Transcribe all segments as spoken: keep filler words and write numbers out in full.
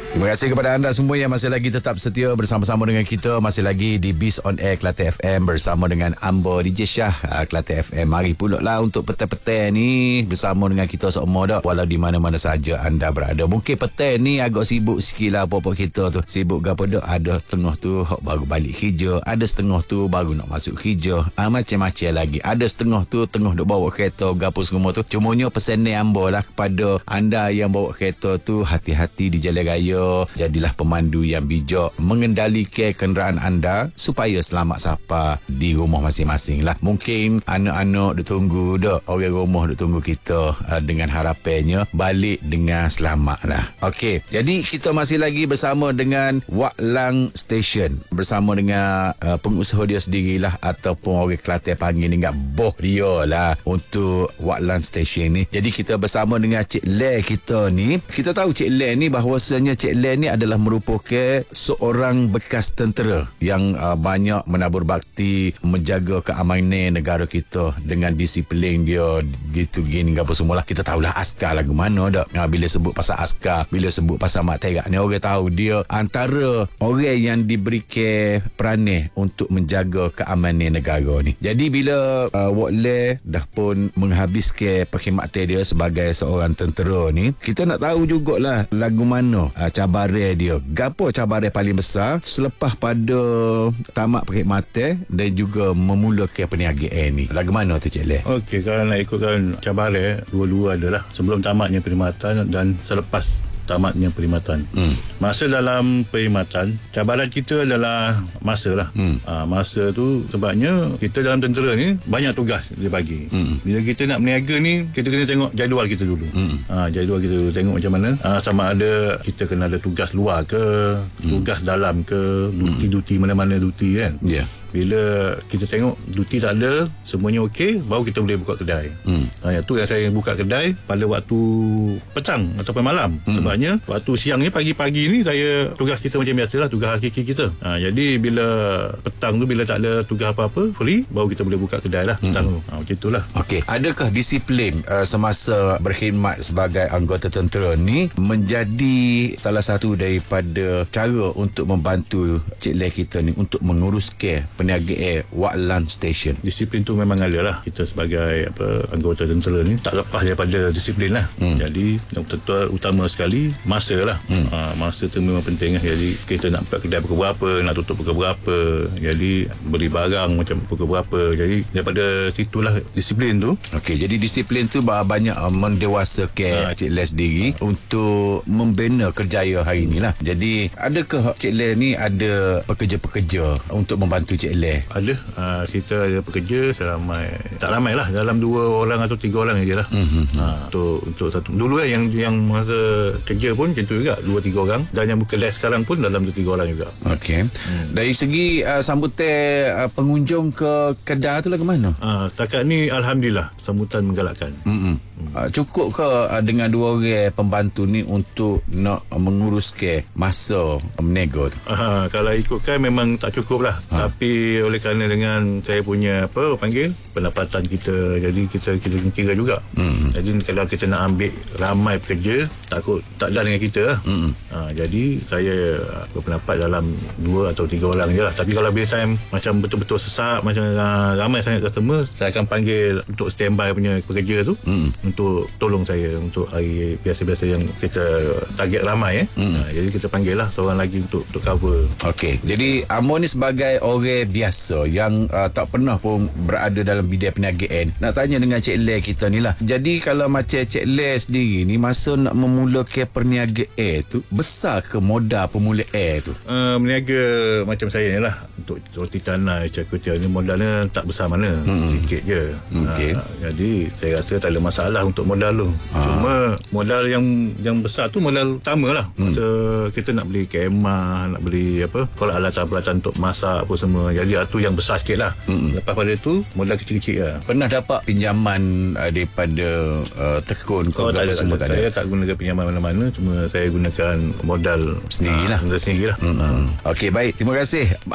Terima kasih kepada anda semua yang masih lagi tetap setia bersama-sama dengan kita. Masih lagi di Biz on Air Kelantan F M bersama dengan Ambo D J Shah uh, Kelantan F M. Mari pula lah untuk petang-petang ni bersama dengan kita semua dah. Walau di mana-mana saja anda berada. Mungkin petang ni agak sibuk sikit lah pokok kita tu. Sibuk ke apa dah. Ada setengah tu baru balik kerja. Ada setengah tu baru nak masuk kerja. uh, Macam-macam lagi. Ada setengah tu tengah duk bawa kereta gapo semua tu. Cumanya pesan ni Ambo lah kepada anda yang bawa kereta tu, hati-hati di jalan raya. Jadilah pemandu yang bijak mengendalikan kenderaan anda supaya selamat sampai di rumah masing-masing lah. Mungkin anak-anak duk tunggu dah, orang rumah duk tunggu kita uh, dengan harapannya balik dengan selamat lah. Okey, jadi kita masih lagi bersama dengan Wak Lang Station bersama dengan uh, pengusaha dia sendirilah ataupun orang Kelantan panggil dengan boh dia lah untuk Wak Lang Station ni. Jadi kita bersama dengan Cik Le kita ni. Kita tahu Cik Le ni bahawasanya Cik Le ni adalah merupakan seorang bekas tentera yang uh, banyak menabur bakti menjaga keamanan negara kita dengan disiplin dia gitu gini apa semualah. Kita tahulah askar lagu mana dak. Uh, bila sebut pasal askar, bila sebut pasal mak terak ni, orang tahu dia antara orang yang diberikan peranan untuk menjaga keamanan negara ni. Jadi bila uh, Wak Le dah pun menghabiskan perkhidmatan dia sebagai seorang tentera ni, kita nak tahu jugalah lagu mana uh, cabaran dia. Gapo cabaran paling besar selepas pada tamat perkhidmatan dan juga memulakan perniagaan ni? Lagu mana tu Cik Le? Okey, kalau nak ikutkan cabaran, dua-dua adalah sebelum tamatnya perkhidmatan dan selepas tamatnya perkhidmatan. Hmm. Masa dalam perkhidmatan, cabaran kita adalah masa lah. Hmm. Ha, masa tu sebabnya kita dalam tentera ni banyak tugas dia bagi. Hmm. Bila kita nak berniaga ni, kita kena tengok jadual kita dulu. Hmm. Ha, jadual kita dulu, tengok macam mana. Ha, sama ada kita kena ada tugas luar ke, hmm. tugas dalam ke, duti-duti mana-mana duti kan. Ya. Yeah. Bila kita tengok duti tak ada, semuanya okey, baru kita boleh buka kedai. Hmm. Ha, itu yang saya buka kedai pada waktu petang ataupun malam. Hmm. Sebabnya waktu siang ni, pagi-pagi ni saya tugas kita macam biasalah, tugas hakiki kita. Ha, jadi bila petang tu, bila tak ada tugas apa-apa, free, baru kita boleh buka kedai lah petang hmm. tu. Ha, macam itulah. Okey. Adakah disiplin uh, semasa berkhidmat sebagai anggota tentera ni menjadi salah satu daripada cara untuk membantu Cik Le kita ni untuk menguruskan perniagaan Wak Lang Station? Disiplin tu memang ada lah. Kita sebagai apa anggota tentera ni tak lepas daripada disiplin lah. Hmm. Jadi yang betul utama sekali masa lah. Hmm. Ha, masa tu memang penting lah. Jadi kita nak buka kedai pukul berapa, nak tutup pukul berapa. Jadi beli barang macam pukul berapa. Jadi daripada situlah disiplin tu. Okey, jadi disiplin tu banyak mendewasakan ha. Cik Le sendiri ha. untuk membina kerjaya hari ni lah. Jadi adakah Cik Le ni ada pekerja-pekerja untuk membantu Cik Le? Ada. Uh, kita ada pekerja seramai, tak ramai lah, dalam dua orang atau tiga orang je lah. Mm-hmm. Uh, untuk, untuk satu dulu lah yang yang masa kerja pun macam tu juga, dua tiga orang, dan yang kedai sekarang pun dalam dua tiga orang juga. Okey. Hmm. Dari segi uh, sambutan uh, pengunjung ke kedai tu lah ke mana? Uh, setakat ni Alhamdulillah sambutan menggalakkan. Mm-hmm. Hmm. Uh, cukup ke uh, dengan dua orang pembantu ni untuk nak uh, menguruskan masa berniaga tu? Uh, kalau ikutkan memang tak cukup lah. Uh. Tapi oleh kerana dengan saya punya apa panggil pendapatan kita, jadi kita kita kira juga. Mm. Jadi kalau kita nak ambil ramai pekerja, takut tak ada dengan kita lah. Mm. Ha, jadi saya berpendapat dalam dua atau tiga orang je lah. Tapi kalau bila saya macam betul-betul sesak, macam uh, ramai sangat customer, saya akan panggil untuk standby punya pekerja tu mm. untuk tolong saya untuk hari biasa-biasa yang kita target ramai eh. Mm. Ha, jadi kita panggil lah seorang lagi untuk untuk cover. Okey. Jadi Amor ni sebagai orang biasa yang uh, tak pernah pun berada dalam bidang perniagaan, nak tanya dengan Cik Le kita ni lah. Jadi kalau macam Cik Le sendiri ni, masa nak memulakan perniagaan tu, besar ke modal permulaan tu? Uh, berniaga macam saya ni lah, untuk roti canai, cakutia ni modalnya tak besar mana, hmm. sikit je. Okay. Uh, jadi saya rasa tak ada masalah untuk modal tu. Ha. Cuma modal yang yang besar tu modal utama lah. Hmm. Masa kita nak beli kemah, nak beli apa, kalau alatan-alatan untuk masak apa semua. Jadi itu yang besar sikit lah. Hmm. Lepas pada tu modal kecil-kecil lah. Pernah dapat pinjaman uh, daripada uh, tekun ke? Oh, tak ada, semua tak ada. Saya tak gunakan pinjaman mana-mana. Cuma saya gunakan modal sendirilah. Uh, modal sendirilah. Hmm. Hmm. Okey, baik. Terima kasih. Hari yang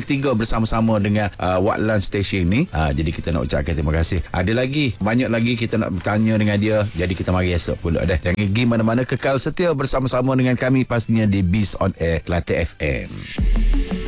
bertiga bersama-sama dengan uh, Watlan Station ni. Uh, jadi kita nak ucapkan terima kasih. Ada lagi, banyak lagi kita nak bertanya dengan dia. Jadi kita mari esok pula dah. Jangan pergi mana-mana, kekal setia bersama-sama dengan kami pastinya di Biz on Air Kelantan F M.